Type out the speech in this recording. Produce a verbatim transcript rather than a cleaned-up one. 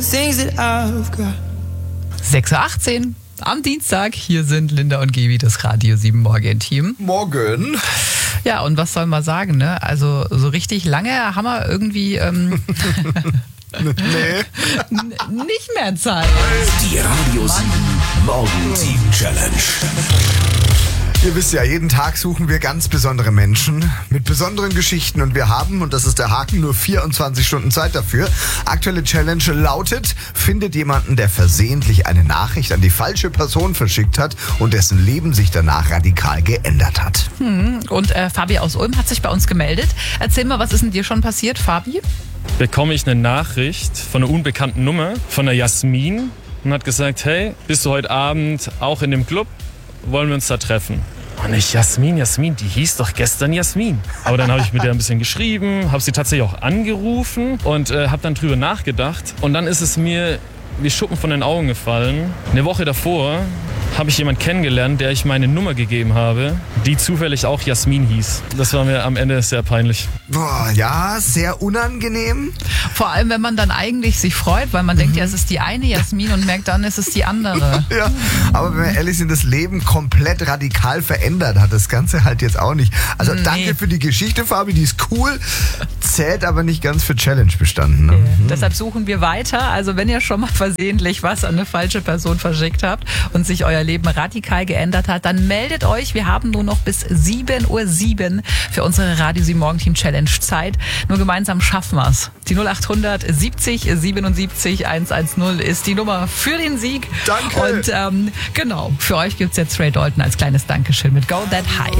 sechs Uhr achtzehn am Dienstag. Hier sind Linda und Gaby, das Radio sieben Morgen-Team. Morgen. Ja, und was soll man sagen, ne? Also so richtig lange haben wir irgendwie ähm, nee. n- nicht mehr Zeit. Die Radio sieben Morgen-Team Challenge. Ihr wisst ja, jeden Tag suchen wir ganz besondere Menschen mit besonderen Geschichten und wir haben, und das ist der Haken, nur vierundzwanzig Stunden Zeit dafür. Aktuelle Challenge lautet, findet jemanden, der versehentlich eine Nachricht an die falsche Person verschickt hat und dessen Leben sich danach radikal geändert hat. Hm. Und äh, Fabi aus Ulm hat sich bei uns gemeldet. Erzähl mal, was ist denn dir schon passiert, Fabi? Bekomme ich eine Nachricht von einer unbekannten Nummer, von der Jasmin, und hat gesagt, hey, bist du heute Abend auch in dem Club? Wollen wir uns da treffen? Und ich, Jasmin, Jasmin, die hieß doch gestern Jasmin. Aber dann habe ich mit der ein bisschen geschrieben, habe sie tatsächlich auch angerufen und äh, habe dann drüber nachgedacht. Und dann ist es mir wie Schuppen von den Augen gefallen. Eine Woche davor habe ich jemanden kennengelernt, der ich meine Nummer gegeben habe, die zufällig auch Jasmin hieß. Das war mir am Ende sehr peinlich. Boah, ja, sehr unangenehm. Vor allem, wenn man dann eigentlich sich freut, weil man denkt, ja, es ist die eine Jasmin und merkt dann, es ist die andere. Ja, aber wenn wir ehrlich sind, das Leben komplett radikal verändert hat das Ganze halt jetzt auch nicht. Also Nee. danke für die Geschichte, Fabi, die ist cool, zählt aber nicht ganz für Challenge bestanden. Ne? Mhm. Deshalb suchen wir weiter. Also wenn ihr schon mal versehentlich was an eine falsche Person verschickt habt und sich euer Leben radikal geändert hat, dann meldet euch. Wir haben nur noch bis sieben Uhr sieben für unsere Radio sieben Morgen-Team Challenge Zeit. Nur gemeinsam schaffen wir's. Die null acht siebzig siebenundsiebzig hundertzehn ist die Nummer für den Sieg. Danke. Und ähm, genau, für euch gibt's jetzt Ray Dalton als kleines Dankeschön mit Go That High.